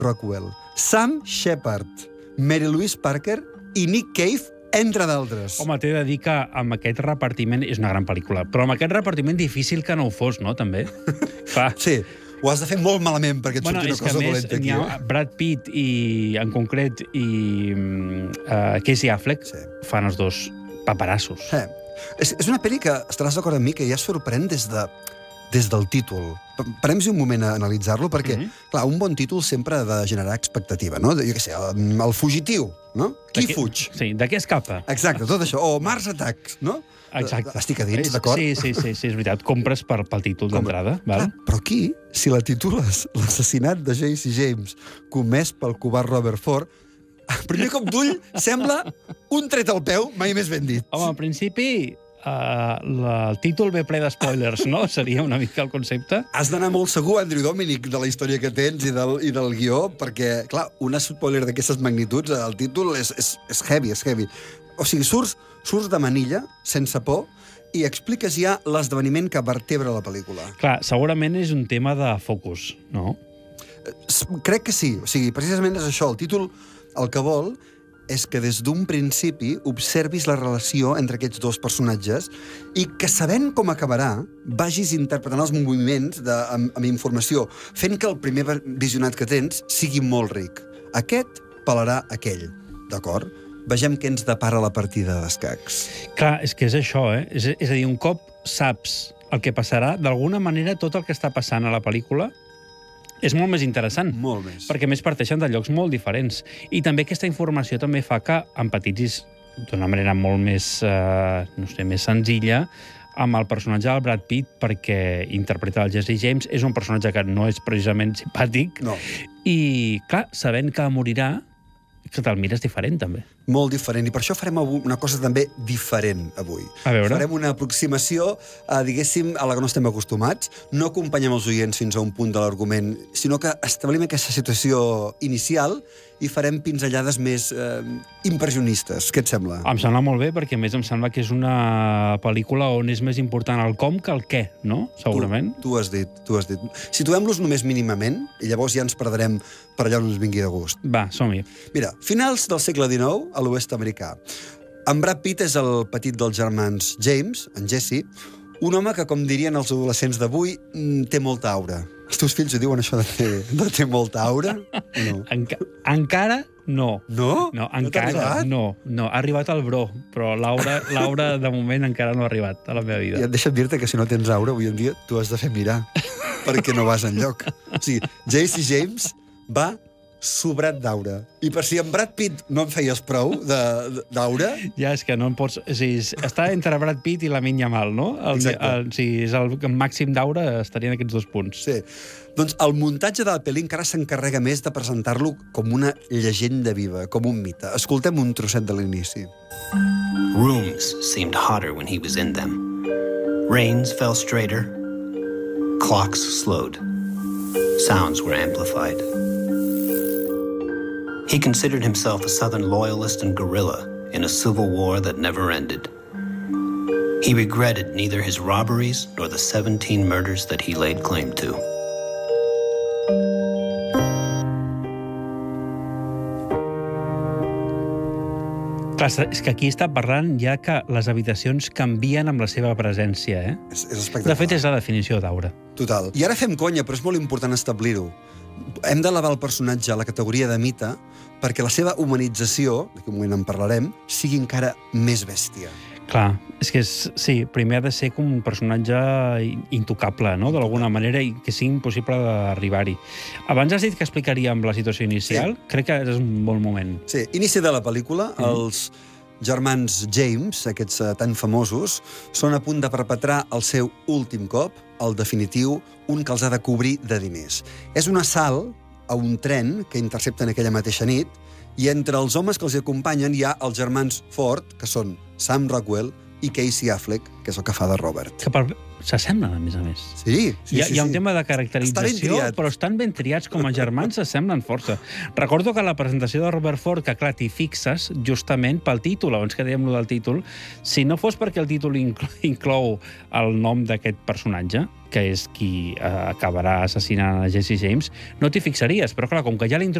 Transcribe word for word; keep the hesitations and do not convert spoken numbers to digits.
Rockwell, Sam Shepard, Mary Louise Parker i Nick Cave, entre d'altres. Home, t'he de dir que amb aquest repartiment és una gran pel·lícula, però amb aquest repartiment difícil que no ho fos, no, també? Clar. Sí, ho has de fer molt malament perquè et bueno, surti una cosa dolenta aquí. Bueno, és que a més, Brad Pitt i, en concret, i uh, Casey Affleck sí. fan els dos paperassos. Eh. És, és una pel·li que, estaràs d'acord amb mi, que ja sorprèn des, de, des del títol. Parem-hi un moment a analitzar-lo, perquè, mm-hmm. clar, un bon títol sempre ha de generar expectativa, no? Jo què sé, el, el fugitiu, no? Qui qui, fuig? Sí, de què escapa? Exacte, tot això. O Mars Attacks, no? Exacte. Estic a dins, d'acord? Sí, sí, sí, sí, és veritat. Compres per, pel títol d'entrada. Val? Però aquí, si la titules l'assassinat de J C James comès pel covard Robert Ford, a primer cop d'ull sembla un tret al peu, mai més ben dit. Home, en principi, uh, la, el títol ve ple de spoilers, no? Seria una mica el concepte. Has d'anar molt segur, Andrew Dominic, de la història que tens i del, i del guió, perquè, clar, un spoiler d'aquestes magnituds, el títol és, és, és heavy, és heavy. O sigui, surts, surts de manilla, sense por, i expliques ja l'esdeveniment que vertebra la pel·lícula. Clar, segurament és un tema de focus, no? Crec que sí. O sigui, precisament és això. El títol el que vol és que des d'un principi observis la relació entre aquests dos personatges i que, sabent com acabarà, vagis interpretant els moviments de, amb, amb informació, fent que el primer visionat que tens sigui molt ric. Aquest pelarà aquell, d'acord? Vegem què ens depara la partida d'escacs. Clar, és que és això, eh? És, és a dir, un cop saps el que passarà, d'alguna manera tot el que està passant a la pel·lícula és molt més interessant. Molt més. Perquè més parteixen de llocs molt diferents. I també aquesta informació també fa que empatitzis d'una manera molt més, eh, no sé, més senzilla amb el personatge del Brad Pitt, perquè interpreta el Jesse James. És un personatge que no és precisament simpàtic. No. I, clar, sabent que morirà, que te'l mires diferent, també. Molt diferent. I per això farem una cosa també diferent avui. A veure. Farem una aproximació, eh, diguéssim, a la que no estem acostumats. No acompanyem els oients fins a un punt de l'argument, sinó que establim aquesta situació inicial i farem pinzellades més eh, impressionistes. Què et sembla? Em sembla molt bé, perquè a més em sembla que és una pel·lícula on és més important el com que el què, no? Segurament. Tu, tu has dit, tu has dit. Situem-los només mínimament i llavors ja ens perdrem per allà on ens vingui de gust. Va, som-hi. Mira, finals del segle dinou, a l'oest americà. En Brad Pitt és el petit dels germans James, en Jesse, un home que, com dirien els adolescents d'avui, té molta aura. Els teus fills ho diuen, això de ter, de ter molta aura? No. Enca encara no. No? No, No t'ha encara arribat? no. No, ha arribat el bro, però l'aura, l'aura de moment encara no ha arribat a la meva vida. I deixa'm dir-te que si no tens aura, avui en dia tu has de fer mirar, perquè no vas enlloc. O sigui, J C James va sobrat d'aura. I per si en Brad Pitt no en feies prou d'aura... Ja, és que no em pots... O sigui, està entre Brad Pitt i Lamine Yamal, no? El, Exacte. el, si és el màxim d'aura, estaria en aquests dos punts. Sí. Doncs el muntatge de la pel·li encara s'encarrega més de presentar-lo com una llegenda viva, com un mite. Escoltem un trosset de l'inici. Rooms seemed hotter when he was in them. Rains fell straighter. Clocks slowed. Sounds were amplified. He considered himself a Southern loyalist and guerrilla in a civil war that never ended. He regretted neither his robberies nor the seventeen murders that he laid claim to. Clar, és que aquí està parlant ja que les habitacions canvien amb la seva presència, eh? És, és espectacular. De fet, és la definició d'aura. Total. I ara fem conya, però és molt important establir-ho. Hem d'elevar el personatge a la categoria de mite perquè la seva humanització, d'aquí un moment en parlarem, sigui encara més bèstia. Clar, és que és, sí, primer ha de ser com un personatge intocable, no?, d'alguna manera, i que sigui impossible d'arribar-hi. Abans has dit que explicaríem la situació inicial. Sí. Crec que és un bon moment. Sí, inici de la pel·lícula, mm. els germans James, aquests uh, tan famosos, són a punt de perpetrar el seu últim cop, el definitiu, un que els ha de cobrir de diners. És un assalt a un tren que intercepten aquella mateixa nit, i entre els homes que els acompanyen hi ha els germans Ford, que són Sam Rockwell, i Casey Affleck, que és el que fa de Robert. Que per... s'assemblen, a més a més. Sí, sí, hi ha, sí. Hi ha un sí. tema de caracterització, però estan ben triats com a germans, s'assemblen força. Recordo que la presentació de Robert Ford, que clar, t'hi fixes justament pel títol, abans que dèiem lo del títol, si no fos perquè el títol inclou, inclou el nom d'aquest personatge, que és qui eh, acabarà assassinant a Jesse James, no t'hi fixaries. Però, clar, com que ja l'he